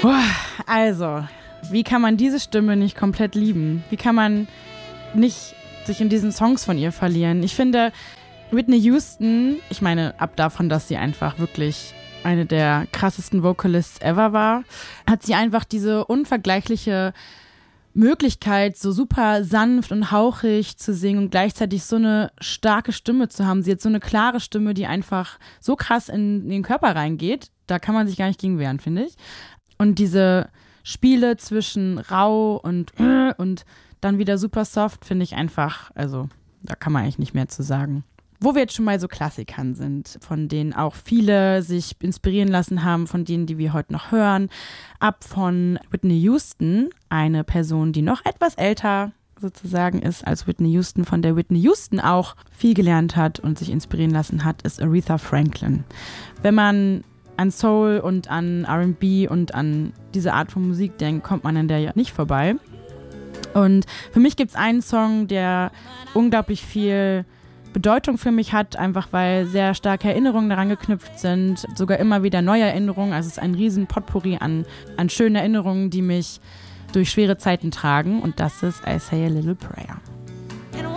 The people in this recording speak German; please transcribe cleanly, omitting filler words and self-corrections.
Also, wie kann man diese Stimme nicht komplett lieben? Wie kann man nicht sich in diesen Songs von ihr verlieren? Ich finde, Whitney Houston, ich meine, ab davon, dass sie einfach wirklich eine der krassesten Vocalists ever war, hat sie einfach diese unvergleichliche Möglichkeit, so super sanft und hauchig zu singen und gleichzeitig so eine starke Stimme zu haben. Sie hat so eine klare Stimme, die einfach so krass in den Körper reingeht. Da kann man sich gar nicht gegen wehren, finde ich. Und diese Spiele zwischen rau und dann wieder super soft, finde ich einfach, also da kann man eigentlich nicht mehr zu sagen. Wo wir jetzt schon mal so Klassikern sind, von denen auch viele sich inspirieren lassen haben, von denen, die wir heute noch hören, ab von Whitney Houston, eine Person, die noch etwas älter sozusagen ist als Whitney Houston, von der Whitney Houston auch viel gelernt hat und sich inspirieren lassen hat, ist Aretha Franklin. Wenn man an Soul und an R&B und an diese Art von Musik denkt, kommt man an der ja nicht vorbei. Und für mich gibt es einen Song, der unglaublich viel Bedeutung für mich hat, einfach weil sehr starke Erinnerungen daran geknüpft sind, sogar immer wieder neue Erinnerungen. Also es ist ein riesen Potpourri an schönen Erinnerungen, die mich durch schwere Zeiten tragen, und das ist I Say a Little Prayer.